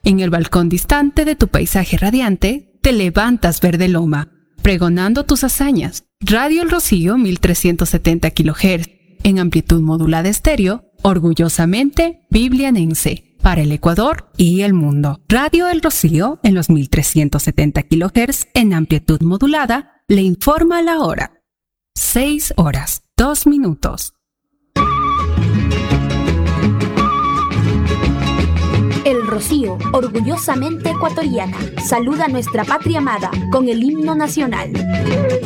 En el balcón distante de tu paisaje radiante, te levantas verde loma, pregonando tus hazañas. Radio El Rocío 1370 kHz, en amplitud modulada estéreo, orgullosamente biblianense, para el Ecuador y el mundo. Radio El Rocío, en los 1370 kHz, en amplitud modulada, le informa la hora. 6:02. El Rocío, orgullosamente ecuatoriana, saluda a nuestra patria amada con el himno nacional.